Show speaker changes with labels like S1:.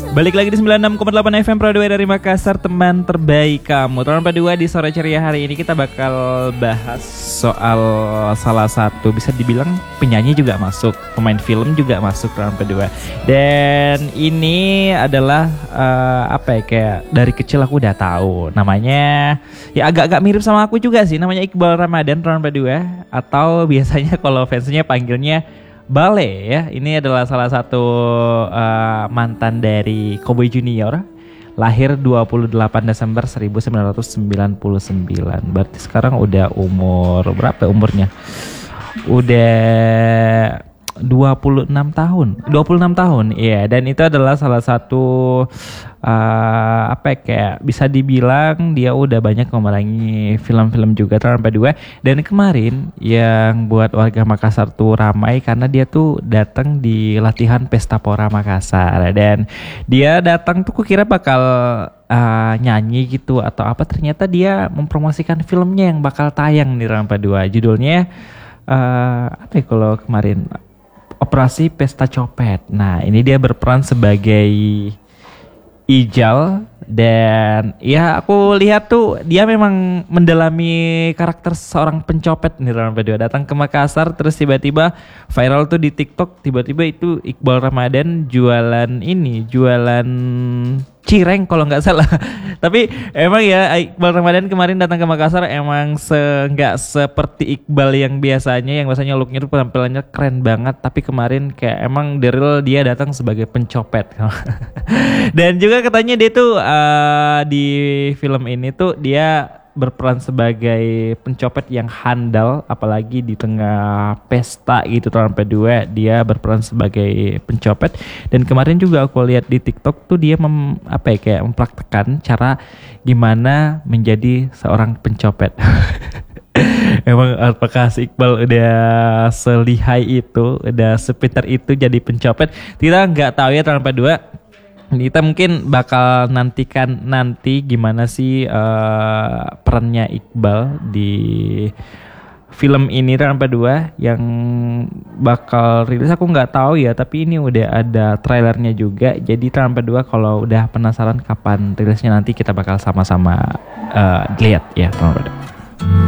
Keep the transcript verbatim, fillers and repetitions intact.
S1: Balik lagi di sembilan puluh enam koma delapan F M Pro dua dari Makassar, teman terbaik kamu. Teman dua di sore ceria hari ini kita bakal bahas soal salah satu, bisa dibilang penyanyi juga masuk, pemain film juga masuk teman dua. Dan ini adalah uh, apa ya, kayak dari kecil aku udah tahu. Namanya ya agak-agak mirip sama aku juga sih, namanya Iqbal Ramadan teman dua, atau biasanya kalau fansnya panggilnya Bale ya. Ini adalah salah satu uh, mantan dari Cowboy Junior. Lahir dua puluh delapan Desember seribu sembilan ratus sembilan puluh sembilan. Berarti sekarang udah umur berapa umurnya? Udah dua puluh enam tahun. dua puluh enam tahun. Iya, dan itu adalah salah satu uh, apa ya, kayak bisa dibilang dia udah banyak memerangi film-film juga sampai dua. Dan kemarin yang buat warga Makassar tuh ramai karena dia tuh datang di latihan Pesta Pora Makassar, dan dia datang tuh kukira bakal uh, nyanyi gitu atau apa, ternyata dia mempromosikan filmnya yang bakal tayang di Rampa dua. Judulnya uh, apa ya kalau kemarin, Operasi Pesta Copet. Nah, ini dia berperan sebagai Ijal, dan ya aku lihat tuh dia memang mendalami karakter seorang pencopet nih dalam video. Datang ke Makassar terus tiba-tiba viral tuh di TikTok, tiba-tiba itu Iqbal Ramadan jualan ini, jualan cireng kalau nggak salah. Tapi emang ya Iqbal Ramadan kemarin datang ke Makassar emang se nggak seperti Iqbal yang biasanya, yang biasanya looknya tuh penampilannya keren banget. Tapi kemarin kayak emang the real dia datang sebagai pencopet. Dan juga katanya dia tuh uh, di film ini tuh dia berperan sebagai pencopet yang handal, apalagi di tengah pesta gitu sampai dua dia berperan sebagai pencopet. Dan kemarin juga aku lihat di TikTok tuh dia mem, apa ya, kayak mempraktekkan cara gimana menjadi seorang pencopet. Emang apakah si Iqbal udah selihai itu, udah sepintar itu jadi pencopet? Kita nggak tahu ya sampai dua. Kita mungkin bakal nantikan nanti gimana sih uh, perannya Iqbal di film ini Rampa dua yang bakal rilis. Aku nggak tahu ya, tapi ini udah ada trailernya juga. Jadi Rampa dua kalau udah penasaran kapan rilisnya nanti kita bakal sama-sama uh, lihat ya Rampa dua.